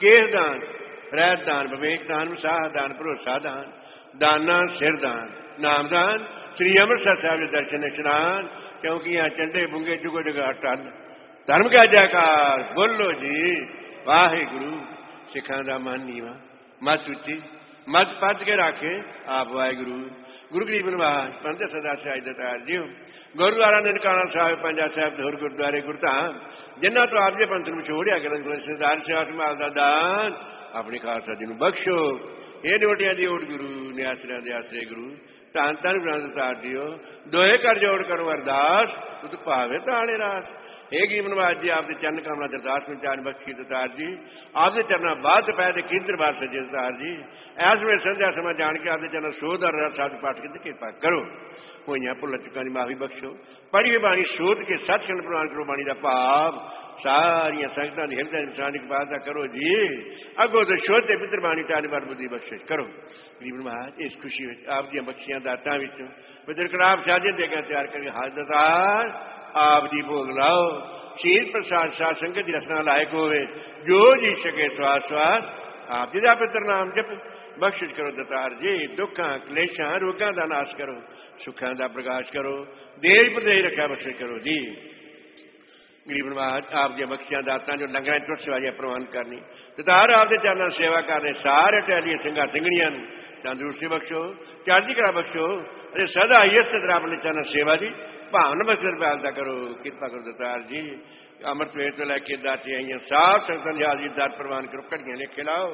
Case दान, रहत दान, विवेक दान, विसाह दान, भरोसा दान, दाना सिर दान, नाम दान, श्री अमृतसर साहब के दर्शन इशनान, क्योंकि यहाँ चंडे बुंगे जुगो जुगा अटल। धर्म का जयकार बोलो जी वाहे गुरु। सिखा दा मन नीवा, मत उच्ची, मत पद के राखे आप वाहे गुरु। गुरु गरीब निवास पंथ सदा सिहाय दतार जी। गुरुद्वारा ननकाना साहिब, पंजा साहिब, होर गुरुद्वारे गुरधाम, जिन्हों तो आप जे पंथ में छोड़िया गलत सरदार सेवा संभाल का दान अपनी खालसा जी को बख्शो। ये डोटिया दी ओट गुरु ने आसरिया दे आसरे गुरु धन धन ग्रंथ तार दियो। दोहे कर जोड़ करो अरदास तुत भावे ताले रास। हे गरीबनवाज जी आपके चरण कमला दरदास में चार बख्शी दतार जी। आपके चरणा बाद पैदे केंद्र बार सजे दतार जी। ऐस वे संध्या समा जान के आपके चरण सोध और साधु पाठ के कृपा करो। हुई भुल चुका की माफी बख्शो। पढ़ी बाणी सोध के सचखंड प्रवान करो। बाणी का भाव सारिया संगतां दी हिरदे निशानी की बात करो जी। अगो तो शोध पितर बाणी चार बार बुद्धि बख्शिश करो। गरीब महाराज इस खुशी आप दी बख्शियां दातां विचों पितर कड़ाप साजे देगा तैयार करके हाजरदार आप दी भोग लाओ। शील प्रसाद साध संगत की रसना लायक होवे। जो जी सके स्वास स्वास आप जी दा पितर नाम जप बख्शिश करो दतार जी। दुखा क्लेशा रोगां दा नाश करो। सुखां दा प्रकाश करो। देश प्रदेश रखा बख्शिश करो जी। गरीब नवाज आप दी बख्शियां दातां जो लंगर टुट सवारियां प्रवान करनी दतार आपके चरणों सेवा करने सारे टहलिए सिंगा सिंगड़ियां तंदुरुस्ती बख्शो, चढ़ती कला बख्शो। अरे सदा इस तरह अपने चरण सेवा दी भावन बख्शर पैदा करो। कृपा करो दतार जी। अमृत वेद तो लैके दाती आई साफ संगत हाजिर दर प्रवान करो। घड़ियां लिखे लाओ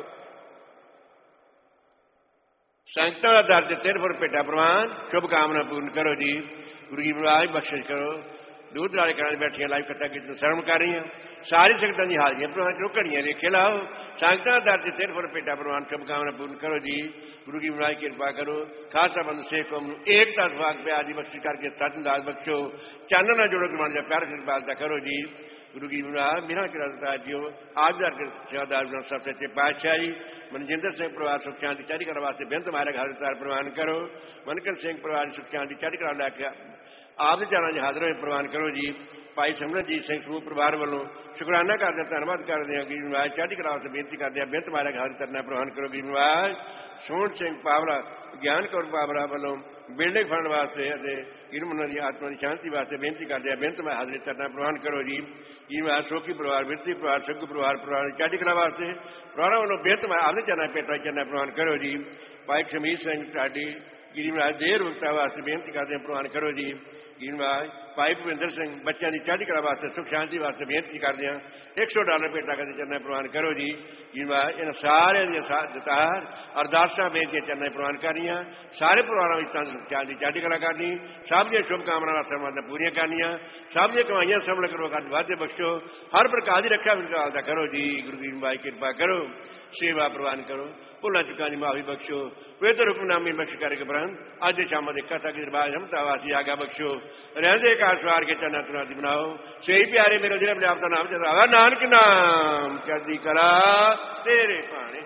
संगतां का दर तेरे पर भेटा प्रवान शुभ कामना पूर्ण करो जी। गुरु जी महाराज बख्शिश करो। दूर दराले करा बैठिया लाइव कथा की शर्म कर रही हैं सारी संगतां की हाजिरियां प्रवान करो। घड़ियां लिखे लाओ संगतां दर तेरे पर भेटा प्रवान शुभ कामना पूर्ण करो जी। गुरु जी महाराज कृपा करो। खालसा बंद से कौम एकता सुहाग प्यार की बख्शिश करके सचदास बख्शो। चन्न न जोड़ो मान जा प्यार पालता करो जी। गुरु जी महाराज मेरा किरादार जियो आप सेवादार सब सच्चे पातशाही मनजिंदर सिंह परिवार सुख शांति चढ़ी करा वास्ते बेनत मारे घर प्रवान करो। मनकर सिंह परिवार सुख शांति चढ़ी करा लैके आपके चरणों से हाजिर होए प्रवान करो जी। भाई सिमरनजीत सिंह समूह परिवार वालों शुकराना करते धन्यवाद करते हैं। गरीब निवाज चढ़ी कला वास्ते बेनती करते हैं बेनत मारे घर करना प्रवान करो। गरीब निवाज सोहन सिंह पावला ज्ञान कौर पावला वालों बिल्डिंग फंड वास्ते गिरमन की आत्मा की शांति वास्ते बेनती करते हैं बेनत में हाजिर करना प्रवान करो जी। गरीब सोखी परिवार विरती परिवार सग्गू परिवार चढ़ी कला वास्ते परिवार वालों बेनत में आदि चरना पेटा चरना प्रवान करो जी। भाई शमीर सिंह ढाडी गिरी महाराज देर वक्ता वास्ते बेनती करते हैं प्रवान करो जी। गिरी महाराज भाई भुपिंदर सिंह बच्चों की चढ़ी कला वास्ते सुख शांति वास्ते बेनती करते हैं $100 भेटा करके चरना प्रवान करो जी। गिरी महाराज इन सारे दतार अरदासा बेनतियां चरना प्रवान करनिया सारे परिवारों में सुख शांति चढ़ी कला करनी सब दी शुभकामना समाधान पूरियां करनिया सब दी कमाइयां सबल करो कर वादे बख्शो हर प्रकार की रक्षा विचारता करो जी। गुरु जी महाराज कृपा करो सेवा प्रवान करो भुला चुका की माफी बख्शो पवित्र हुक्मनामी बख्श करके ब्रंथ अज शाम की कथा की दरबार क्षमता वासी आगा बख्शो रहते का सवार के चना तुनादी बनाओ सही प्यारे मेरे जिला पंजाब का नाम चलावा नानक नाम चढ़ती कला तेरे भाने।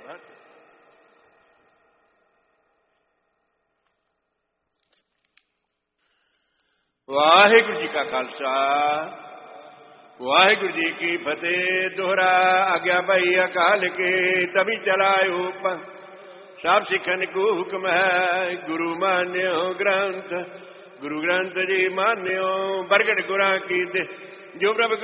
वाहिगुरु जी का खालसा वाहिगुरु जी की फतेह। दोहरा आज्ञा भाई अकाल के तभी चलायो सब सिखन को हुक्म है गुरु मान्यो ग्रंथ गुरु ग्रंथ जी मान्यो बरगढ़ गुरा की जो प्रभु